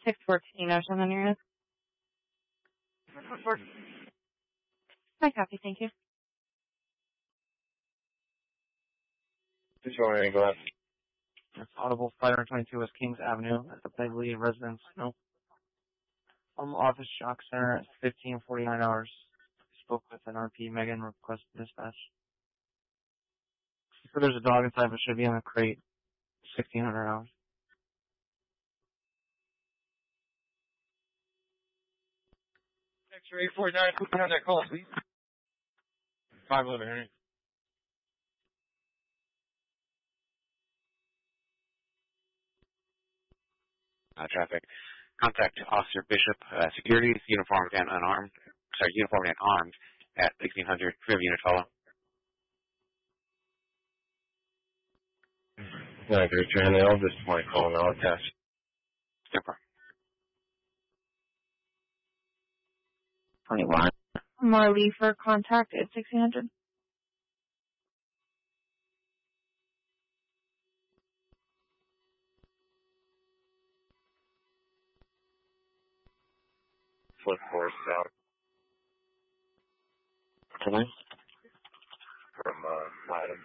614 or something near. I copy, thank you. Detroit, go ahead. It's Audible 522 West Kings Avenue at the Begley Residence. No. Office Shock Center at 1549 hours. Spoke with an RP. Megan requested dispatch. So there's a dog inside, but should be in a crate. 1600 hours. X-ray 49, who can have that call, please? 511, Henry. Traffic. Contact Officer Bishop, security, uniformed and unarmed. Sorry, uniformed and armed at 1600. We have unit follow. Yeah, there's I'll just point call now, attach. Super. 21. Marley for contact at 1600. Flip course south. Hello? From, Madam.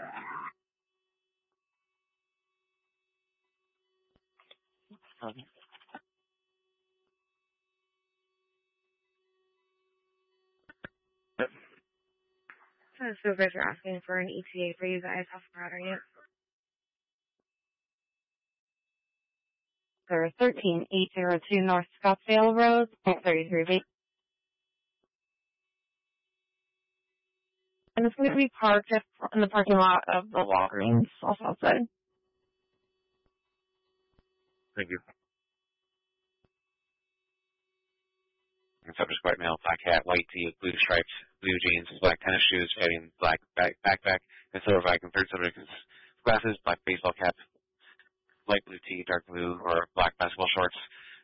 Okay. So you guys are asking for an ETA for you guys. How far out are you? There 13802 North Scottsdale Road, 33 feet. And it's going to be parked in the parking lot of the Walgreens, also outside. Thank you. Subject white male, black hat, white tee, blue stripes, blue jeans, black tennis shoes, carrying black backpack, and silver bag. And third subject is glasses, black baseball cap, light blue tee, dark blue or black basketball shorts,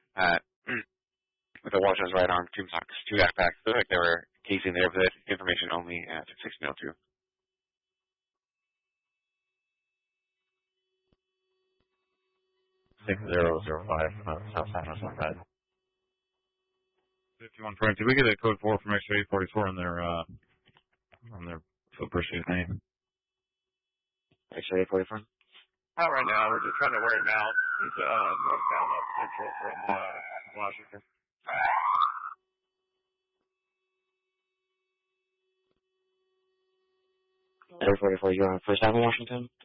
with a watch on his right arm, two socks, two backpacks. Looked like they were casing there, but information only at 1602. South side of Sunrise. 51 Frank, did we get a code 4 from X-ray 44 on their foot pursuit name? X-ray 44? Not right now, we're just trying to wear it now. It's, northbound up Central from, Washington. X-ray 44, you're on First Avenue, Washington?